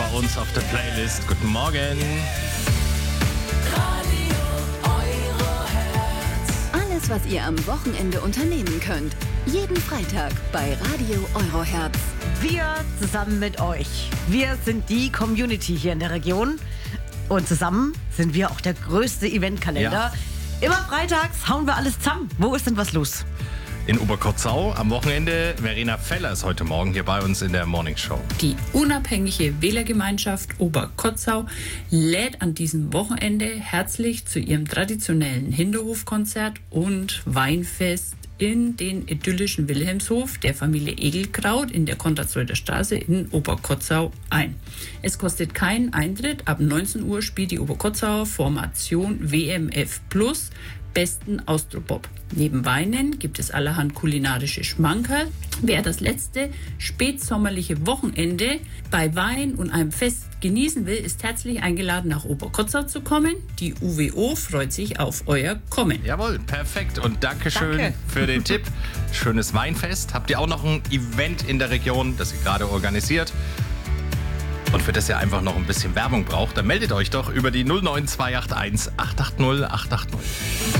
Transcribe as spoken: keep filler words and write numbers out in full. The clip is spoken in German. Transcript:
uns auf der Playlist. Guten Morgen. Alles, was ihr am Wochenende unternehmen könnt. Jeden Freitag bei Radio Eurohertz. Wir zusammen mit euch. Wir sind die Community hier in der Region. Und zusammen sind wir auch der größte Eventkalender. Ja. Immer freitags hauen wir alles zusammen. Wo ist denn was los? In Oberkotzau am Wochenende. Verena Feller ist heute Morgen hier bei uns in der Morning Show. Die unabhängige Wählergemeinschaft Oberkotzau lädt an diesem Wochenende herzlich zu ihrem traditionellen Hinterhofkonzert und Weinfest in den idyllischen Wilhelmshof der Familie Egelkraut in der Konradsreuter Straße in Oberkotzau ein. Es kostet keinen Eintritt. Ab neunzehn Uhr spielt die Oberkotzauer Formation W M F Plus besten Austropop. Neben Weinen gibt es allerhand kulinarische Schmankerl. Wer das letzte spätsommerliche Wochenende bei Wein und einem Fest genießen will, ist herzlich eingeladen, nach Oberkotzau zu kommen. Die U W O freut sich auf euer Kommen. Jawohl, perfekt. Und Dankeschön Danke. für den Tipp. Schönes Weinfest. Habt ihr auch noch ein Event in der Region, das ihr gerade organisiert? Und für das ihr einfach noch ein bisschen Werbung braucht, dann meldet euch doch über die null neun zwei acht eins acht acht null acht acht null.